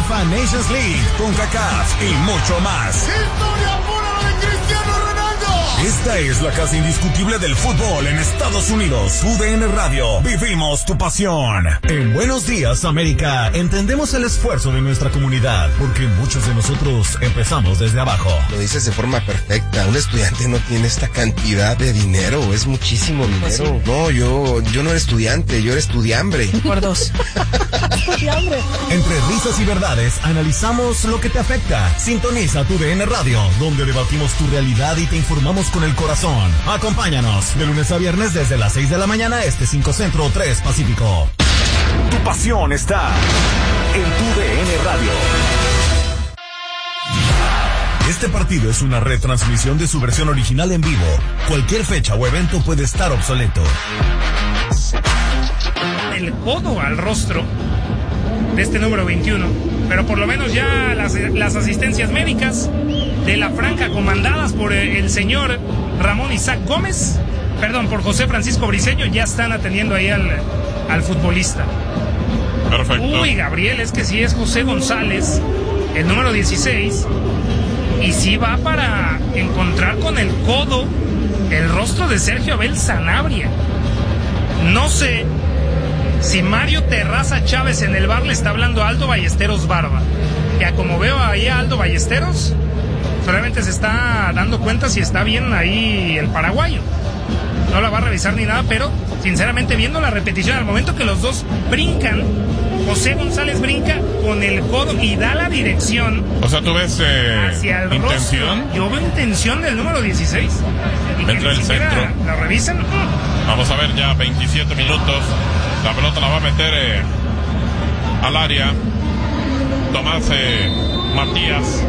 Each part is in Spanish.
UEFA Nations League, CONCACAF y mucho más. ¡Historia pura de Cristiano Ronaldo! Esta es la casa indiscutible del fútbol en Estados Unidos. UDN Radio, vivimos tu pasión. En Buenos Días, América, entendemos el esfuerzo de nuestra comunidad, porque muchos de nosotros empezamos desde abajo. Lo dices de forma perfecta. Un estudiante no tiene esta cantidad de dinero, es muchísimo dinero. Pues sí. No, yo no era estudiante, yo era estudiambre. Por dos. Estudiambre. Entre risas y verdades, analizamos lo que te afecta. Sintoniza tu UDN Radio, donde debatimos tu realidad y te informamos con el corazón. Acompáñanos de lunes a viernes desde las 6 de la mañana, 5 Centro, 3 Pacífico. Tu pasión está en tu UDN Radio. Este partido es una retransmisión de su versión original en vivo. Cualquier fecha o evento puede estar obsoleto. El codo al rostro de este número 21, pero por lo menos ya las asistencias médicas de la franja comandadas por el señor Ramón Isaac Gómez, por José Francisco Briceño, ya están atendiendo ahí al futbolista. Perfecto. Uy, Gabriel, es que sí es José González, el número 16, y sí va para encontrar con el codo el rostro de Sergio Abel Sanabria. No sé si Mario Terraza Chávez en el bar le está hablando a Aldo Ballesteros Barba. Ya como veo ahí a Aldo Ballesteros, solamente se está dando cuenta si está bien ahí el paraguayo. No la va a revisar ni nada, pero sinceramente viendo la repetición, al momento que los dos brincan, José González brinca con el codo y da la dirección. O sea, ¿tú ves hacia el intención? Rostro. Yo veo intención del número 16. Y dentro del centro. ¿La revisan? Vamos a ver, ya 27 minutos. La pelota la va a meter al área Tomás Matías.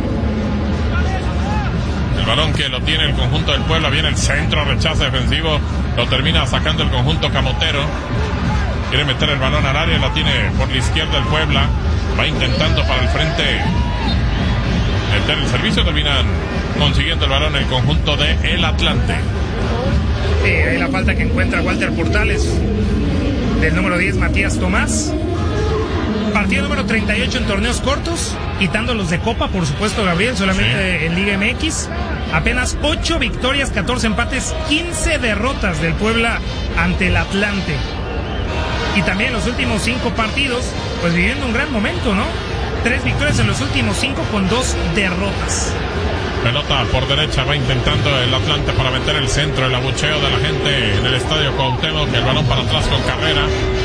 El balón que lo tiene el conjunto del Puebla, viene el centro, rechazo defensivo, lo termina sacando el conjunto camotero. Quiere meter el balón al área, la tiene por la izquierda el Puebla, va intentando para el frente meter el servicio, terminan consiguiendo el balón el conjunto de El Atlante. Ahí la falta que encuentra Walter Portales del número 10 Matías Tomás. Partido número 38 en torneos cortos, quitando los de Copa, por supuesto, Gabriel, solamente sí. En Liga MX. Apenas 8 victorias, 14 empates, 15 derrotas del Puebla ante el Atlante. Y también los últimos 5 partidos, pues viviendo un gran momento, ¿no? 3 victorias en los últimos 5 con 2 derrotas. Pelota por derecha, va intentando el Atlante para meter el centro, el abucheo de la gente en el estadio Cuauhtémoc, el balón para atrás con Carrera.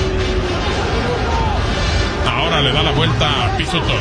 Ahora le da la vuelta a Pisuto.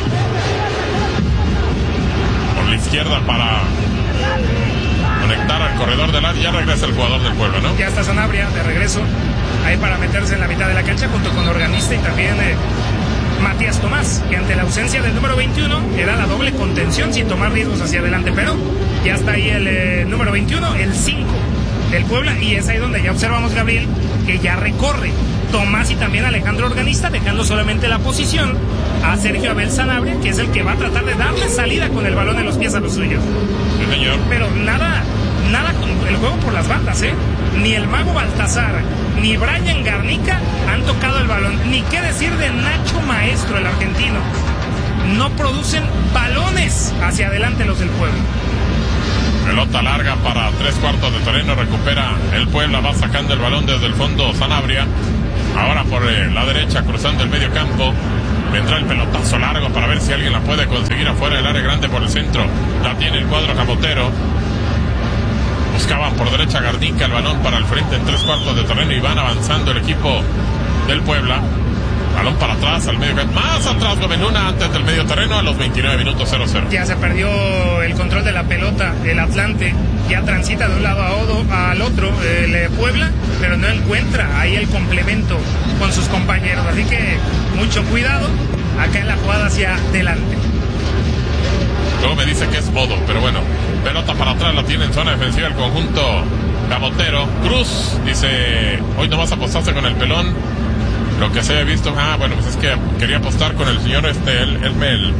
Por la izquierda para conectar al corredor del área. Ya regresa el jugador del Puebla, ¿no? Ya está Sanabria de regreso. Ahí para meterse en la mitad de la cancha junto con Organista y también Matías Tomás, que ante la ausencia del número 21 era la doble contención sin tomar riesgos hacia adelante. Pero ya está ahí el número 21, el 5 del Puebla. Y es ahí donde ya observamos, Gabriel, que ya recorre Tomás y también Alejandro Organista, dejando solamente la posición a Sergio Abel Sanabria, que es el que va a tratar de darle salida con el balón en los pies a los suyos. Sí, señor. Pero nada con el juego por las bandas, ¿eh? Ni el Mago Baltazar, ni Brian Garnica han tocado el balón. Ni qué decir de Nacho Maestro, el argentino. No producen balones hacia adelante los del Puebla. Pelota larga para 3/4 de terreno, recupera el Puebla, va sacando el balón desde el fondo Sanabria. Ahora por la derecha, cruzando el medio campo, vendrá el pelotazo largo para ver si alguien la puede conseguir afuera del área grande por el centro. La tiene el cuadro camotero. Buscaban por derecha Garnica, el balón para el frente en 3/4 de terreno y van avanzando el equipo del Puebla. Balón para atrás, al medio campo. Más atrás, Gobenuna, antes del medio terreno, a los 29 minutos 0-0. Ya se perdió el control de la pelota, el Atlante. Ya transita de un lado al otro el Puebla, pero no encuentra ahí el complemento con sus compañeros. Así que mucho cuidado acá en la jugada hacia adelante. Luego me dice que es Bodo, pero bueno. Pelota para atrás, la tiene en zona defensiva el conjunto camotero. Cruz dice, hoy no vas a apostarse con el pelón. Lo que se había visto, bueno, pues es que quería apostar con el señor Elmel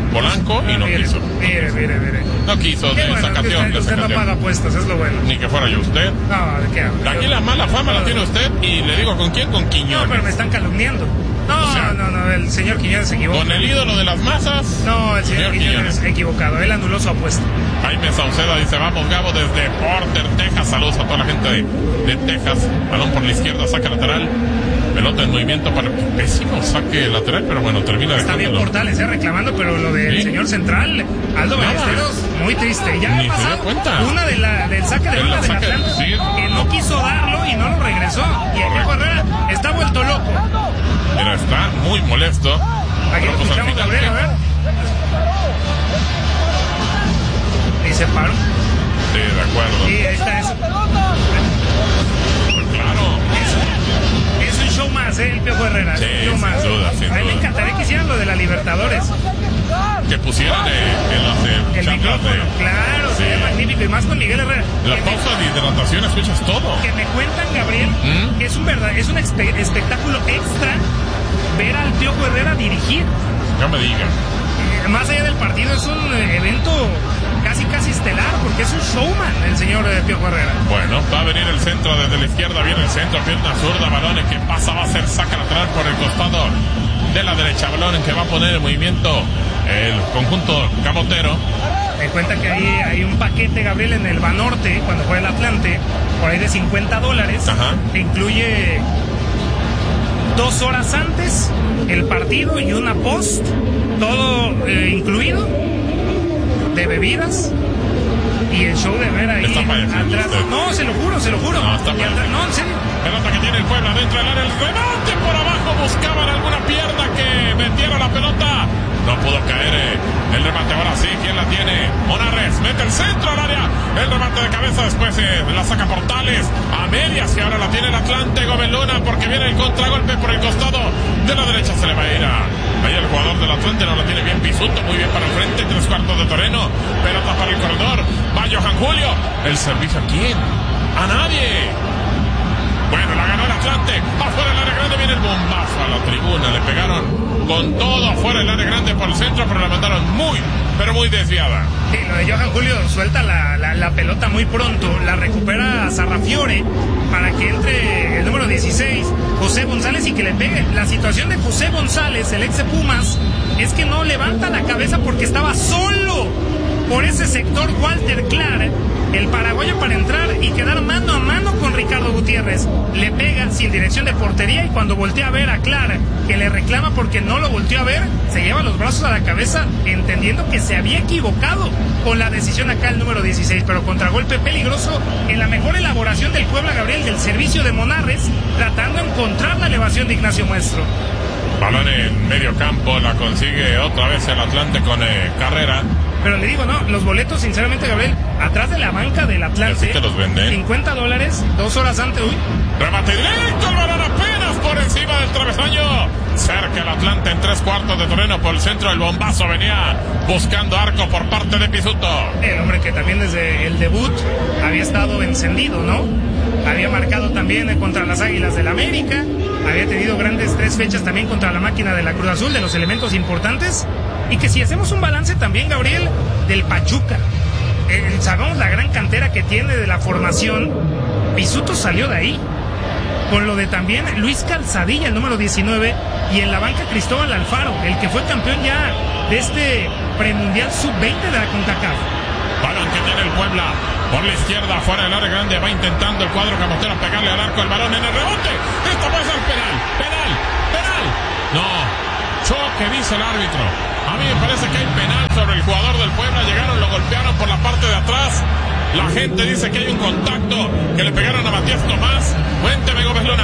Polanco y no quiso. Mire. No quiso, Qué bueno, usted no paga apuestas, es lo bueno. Ni que fuera yo usted. No, ¿de qué habla? Aquí la mala fama la tiene usted y le digo, ¿con quién? Con Quiñones. No, pero me están calumniando. No, el señor Quiñones se equivocó. ¿Con el ídolo de las masas? No, el señor Quiñones equivocado, él anuló su apuesta. Jaime Sauceda dice, vamos Gabo desde Porter, Texas. Saludos a toda la gente de Texas. Balón por la izquierda, saca lateral. Pelota en movimiento para pésimo saque lateral, pero bueno, termina de. Está bien Portales, reclamando, pero lo del señor central, Aldo Ballesteros, muy triste. Ya ni ha pasado una del saque de bola del Atlante, que no quiso darlo y no lo regresó. Y el Piojo Herrera está vuelto loco. Mira, está muy molesto. Aquí lo escuchamos, Gabriel, a ver. Y se paró. Sí, de acuerdo. Sí, ahí está eso. Claro. Es un show más, el Piojo Herrera. Sí, un show más. Sin duda. A mí me encantaría que hicieran lo de la Libertadores. Que pusieran en las el micrófono, claro, sí. sería magnífico. Y más con Miguel Herrera. La pausa de hidratación escuchas todo. Que me cuentan, Gabriel, que es un espectáculo extra ver al Piojo Herrera dirigir. No me digan. Más allá del partido, es un evento casi estelar, porque es un showman el señor Piojo Herrera. Bueno, va a venir el centro desde la izquierda, viene el centro, pierna zurda, balón en que pasa, va a ser saca lateral por el costado de la derecha, balón en que va a poner en movimiento el conjunto camotero. Me cuenta que hay un paquete, Gabriel, en el Banorte, cuando juega el Atlante, por ahí de $50. Ajá. Que incluye 2 horas antes el partido y una post, todo incluido, de bebidas y el show de ver ahí atrás. No, se lo juro. No, está no, en serio. Pelota que tiene el Puebla dentro del área, el remate por abajo, buscaban alguna pierna que metiera la pelota. No pudo caer el remate, ahora sí, ¿quién la tiene? Monarres, mete el centro al área, el remate de cabeza, después la saca Portales, a medias, y ahora la tiene el Atlante, Gómez Luna, porque viene el contragolpe por el costado de la derecha, se le va a ir ahí el jugador del Atlante, no la tiene bien Pisuto, muy bien para el frente, 3/4 de terreno, pelota para el corredor, va Johan Julio, el servicio ¿a quién? A nadie. Bueno, la ganó el Atlante, afuera del área grande, viene el bombazo a la tribuna, le pegaron con todo afuera del área grande por el centro, pero la mandaron pero muy desviada. Sí, lo de Johan Julio suelta la pelota muy pronto, la recupera Sarrafiore para que entre el número 16, José González, y que le pegue. La situación de José González, el ex de Pumas, es que no levanta la cabeza porque estaba solo por ese sector Walter Clark, el paraguayo, para entrar y quedar mano a mano con Ricardo Gutiérrez. Le pega sin dirección de portería, y cuando voltea a ver a Clark, que le reclama porque no lo volteó a ver, se lleva los brazos a la cabeza, entendiendo que se había equivocado con la decisión acá el número 16, pero contragolpe peligroso en la mejor elaboración del Puebla, Gabriel, del servicio de Monarres, tratando de encontrar la elevación de Ignacio Muestro. Balón en medio campo, la consigue otra vez el Atlante con Carrera. Pero le digo, no, los boletos, sinceramente, Gabriel, atrás de la banca del Atlante, ¿sí te los venden? $50, 2 horas antes, remate directo, el balón apenas por encima del travesaño, cerca el Atlante en 3/4 de terreno por el centro, el bombazo venía buscando arco por parte de Pisuto. El hombre que también desde el debut había estado encendido, ¿no? Había marcado también contra las Águilas del América, había tenido grandes 3 fechas también contra la máquina de la Cruz Azul, de los elementos importantes. Y que si hacemos un balance también, Gabriel, del Pachuca, sabemos la gran cantera que tiene de la formación, Pisuto salió de ahí. Con lo de también Luis Calzadilla, el número 19, y en la banca Cristóbal Alfaro, el que fue campeón ya de este premundial sub-20 de la CONCACAF. Balón que tiene el Puebla por la izquierda, fuera del área grande, va intentando el cuadro camotero pegarle al arco, el balón en el rebote. Esto puede ser penal. No, choque, dice el árbitro. A mí me parece que hay penal sobre el jugador del Puebla. Llegaron, lo golpearon por la parte de atrás. La gente dice que hay un contacto, que le pegaron a Matías Tomás. Cuénteme, Gómez Luna.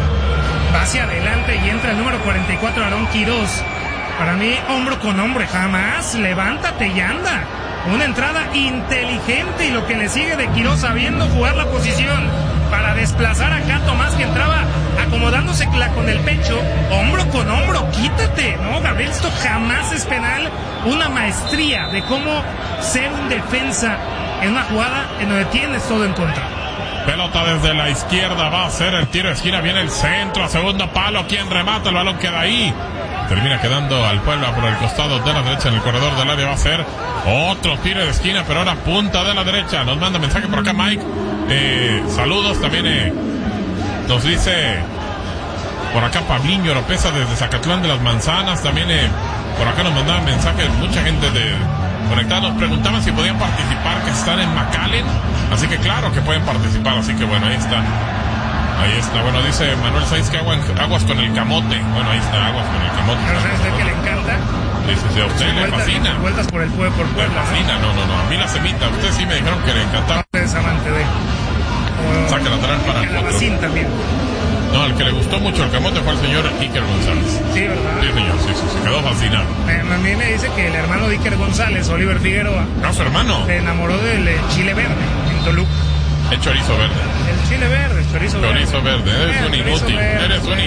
Va hacia adelante y entra el número 44, Aarón Quirós. Para mí, hombro con hombro, jamás. Levántate y anda. Una entrada inteligente, y lo que le sigue de Quirós, sabiendo jugar la posición para desplazar acá a Tomás, que entraba acomodándose con el pecho, hombro con hombro, quítate. No, Gabriel, esto jamás es penal. Una maestría de cómo ser un defensa en una jugada en donde tienes todo en contra. Pelota desde la izquierda, va a ser el tiro de esquina, viene el centro, a segundo palo, quien remata, el balón queda ahí. termina quedando al Puebla por el costado de la derecha en el corredor del área. Va a ser otro tiro de esquina, pero ahora punta de la derecha. Nos manda mensaje por acá Mike. Saludos también. Nos dice por acá Pabliño Oropesa desde Zacatlán de las Manzanas. También por acá nos mandaban mensajes mucha gente conectada. Nos preguntaban si podían participar, que están en McAllen. Así que claro que pueden participar. Así que bueno, ahí está. Bueno, dice Manuel Sainz que aguas con el camote. Bueno, ahí está, aguas con el camote. ¿No sabe usted que le encanta? Dice, a usted le fascina. Vueltas por el pueblo, Le fascina, no. A mí la semita, usted sí me dijeron que le encantaba. Es amante de... Saca lateral para el calabacín también. No, el que le gustó mucho el camote fue el señor Iker González. Sí, ¿verdad? Sí, señor, sí, se quedó fascinado. A mí me dice que el hermano de Iker González, Oliver Figueroa... ¿No, su hermano? Se enamoró del chile verde en Toluca. El chorizo verde. El chile verde, el chorizo verde. Chorizo verde, eres un inútil, eres un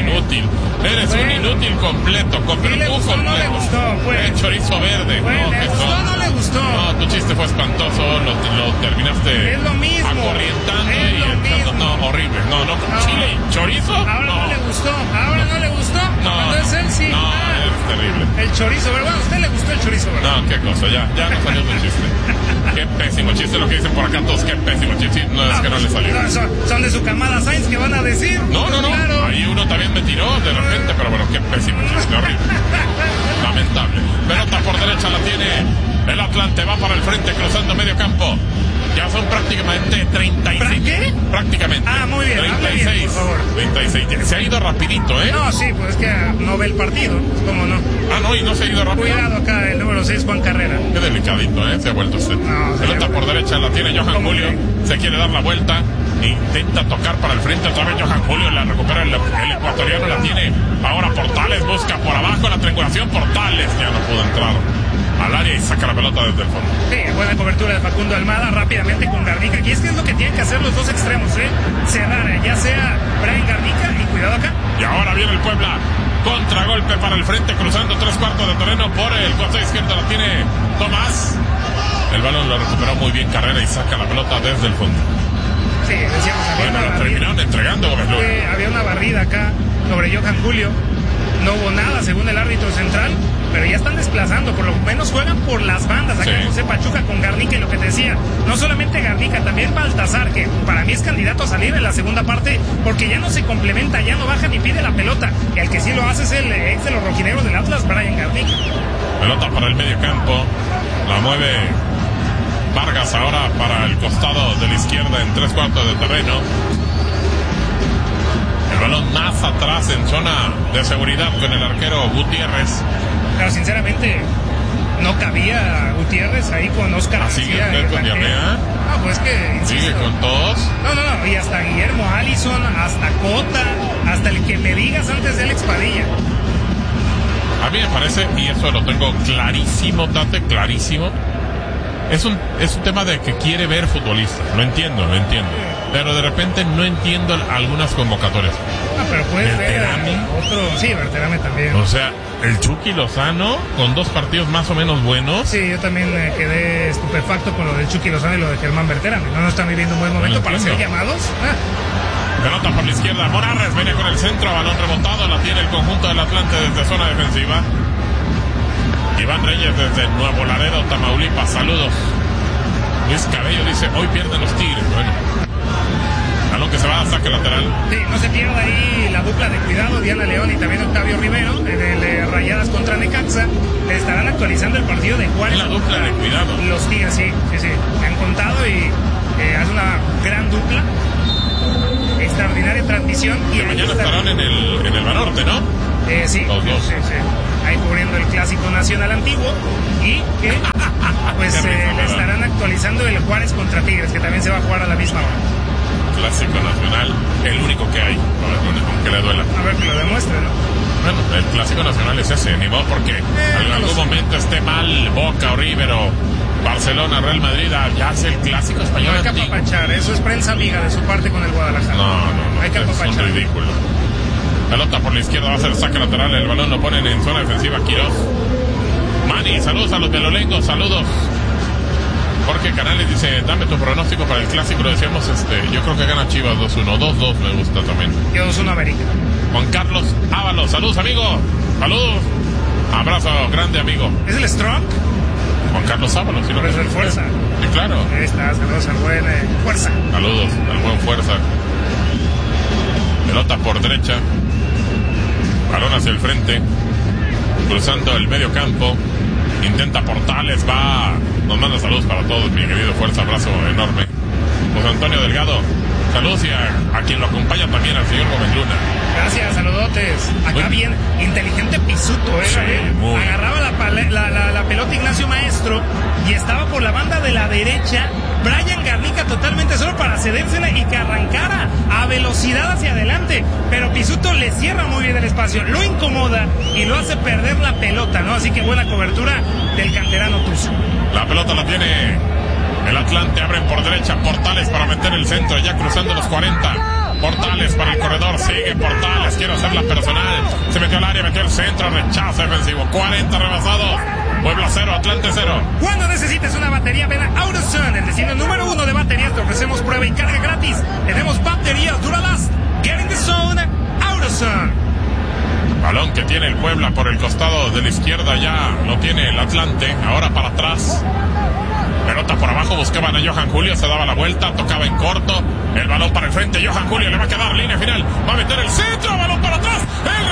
inútil completo, ¿Sí le gustó o no le gustó? Pues. El chorizo verde. Bueno, ¿le gustó o no le gustó? No, tu chiste fue espantoso, lo terminaste es lo mismo. Acorrientando es y lo echando, mismo. no, horrible. No, chile y chorizo. Ahora no le gustó, no le gustó. No, es él sí. No, es terrible. El chorizo verde, bueno, a usted le gustó el chorizo verde. No, qué cosa, ya no salió tu chiste. Qué pésimo chiste lo que dicen por acá todos, qué pésimo chiste. No, es que no le salió. Son de su camada Sainz que van a decir. No. Claro. Ahí uno también me tiró de repente, pero bueno, qué pésimo chiste, horrible. Lamentable. Pelota por derecha la tiene el Atlante, va para el frente cruzando medio campo. Ya son prácticamente 36. ¿Qué? Prácticamente. Ah, muy bien. 36. Bien, por favor. 36. Se ha ido rapidito, ¿eh? No, sí, pues es que no ve el partido. ¿Cómo no? Ah, no, y no se ha ido rápido. Cuidado acá, el número 6, Juan Carrera. Qué delicadito, ¿eh? Se ha vuelto usted. No, pelota por derecha la tiene Johan Julio. Se quiere dar la vuelta. Intenta tocar para el frente otra vez Johan Julio. La recupera el ecuatoriano. La tiene ahora Portales. Busca por abajo la triangulación. Portales ya no pudo entrar al área y saca la pelota desde el fondo. Sí, buena cobertura de Facundo Almada rápidamente con Garnica. Y es que es lo que tienen que hacer los dos extremos, cerrar, ya sea Brian Garnica y cuidado acá. Y ahora viene el Puebla. Contragolpe para el frente, cruzando 3/4 de terreno por el costado izquierdo. La tiene Tomás. El balón lo recuperó muy bien Carrera y saca la pelota desde el fondo. Sí, decíamos, había bueno, una lo terminaron entregando, Gómez Luna. Había una barrida acá sobre Johan Julio. No hubo nada según el árbitro central, pero ya están desplazando, por lo menos juegan por las bandas. Acá José Pachuca con Garnica y lo que te decía, no solamente Garnica, también Baltazar, que para mí es candidato a salir en la segunda parte, porque ya no se complementa, ya no baja ni pide la pelota. El que sí lo hace es el ex de los rojinegros del Atlas, Brian Garnica. Pelota para el medio campo, la mueve Vargas ahora para el costado de la izquierda en 3/4 de terreno. El balón más atrás en zona de seguridad con el arquero Gutiérrez. Pero sinceramente no cabía Gutiérrez ahí con Oscar García. ¿Sigue con Diarrea? No, pues que insisto. ¿Sigue con todos? No, y hasta Guillermo Allison, hasta Cota, hasta el que me digas antes de Alex Padilla. A mí me parece, y eso lo tengo clarísimo, Tate, clarísimo. Es un tema de que quiere ver futbolistas. Lo entiendo. Pero de repente no entiendo algunas convocatorias. Pero puedes ver otro. Sí, Berterame también. O sea, el Chucky Lozano con 2 partidos más o menos buenos. Sí, yo también quedé estupefacto con lo del Chucky Lozano y lo de Germán Berterame. No están viviendo un buen momento para ser llamados. Pelota por la izquierda. Morales viene con el centro. Balón rebotado. La tiene el conjunto del Atlante desde zona defensiva. Iván Reyes desde Nuevo Laredo, Tamaulipas. Saludos. Luis Cabello dice, hoy pierden los Tigres. Bueno. Balón que se va a saque lateral. Sí, no se pierda ahí la dupla de cuidado, Diana León y también Octavio Rivero, en el Rayadas contra Necaxa. Le estarán actualizando el partido de Juárez. La dupla de cuidado. Los Tigres, sí. Me han contado y hace una gran dupla. Extraordinaria transmisión. Y mañana estarán en el Banorte, ¿no? Sí. Los dos. Sí. Ahí cubriendo el Clásico Nacional Antiguo. Y que pues le estarán actualizando el Juárez contra Tigres, que también se va a jugar a la misma hora. Clásico Nacional, el único que hay, aunque le duela. A ver que lo demuestre, ¿no? Bueno, el Clásico Nacional es ese, ni modo porque en algún momento esté mal Boca o River o Barcelona, Real Madrid, ya hace el Clásico Español. No hay que apapachar, eso es prensa amiga de su parte con el Guadalajara. No, hay que apapachar. Son ridículos. Pelota por la izquierda, va a ser saque lateral, el balón lo ponen en zona defensiva Quirós. Mani, saludos a los belolengos, saludos. Jorge Canales dice, dame tu pronóstico para el Clásico, lo decíamos, yo creo que gana Chivas 2-1, 2-2 me gusta también. Yo 2-1 América. Juan Carlos Ábalos, saludos amigo, saludos. Abrazo grande, amigo. ¿Es el Strong? Juan Carlos Ábalos, ¿sí? Pero es el Fuerza. Sí, claro. Ahí está, saludos al buen Fuerza. Saludos al buen Fuerza. Pelota por derecha. Balón hacia el frente. Cruzando el medio campo. Intenta Portales, va. Nos manda saludos para todos, mi querido Fuerza. Abrazo enorme. José Antonio Delgado. Saludos y a quien lo acompaña también, al señor Gómez Luna. Gracias, saludotes. Acá bien, inteligente Pisuto, Sí, muy. Agarraba la pelota Ignacio Maestro y estaba por la banda de la derecha. Brian Garnica totalmente solo para cedérsela y que arrancara a velocidad hacia adelante. Pero Pisuto le cierra muy bien el espacio, lo incomoda y lo hace perder la pelota, ¿no? Así que buena cobertura del canterano Tuzo. La pelota la tiene el Atlante, abren por derecha, Portales para meter el centro, ya cruzando los 40. Portales para el corredor, sigue Portales, quiere hacer la personal, se metió al área, metió el centro, rechazo defensivo, 40 rebasados, Puebla 0, Atlante 0. Cuando necesites una batería, ven a AutoZone, el destino número 1 de baterías. Te ofrecemos prueba y carga gratis. Tenemos baterías Duralast, Get in the Zone, AutoZone. Balón que tiene el Puebla por el costado de la izquierda, ya lo tiene el Atlante, ahora para atrás. Pelota por abajo, buscaban a Johan Julio, se daba la vuelta, tocaba en corto, el balón para el frente, Johan Julio le va a quedar línea final, va a meter el centro, balón para atrás,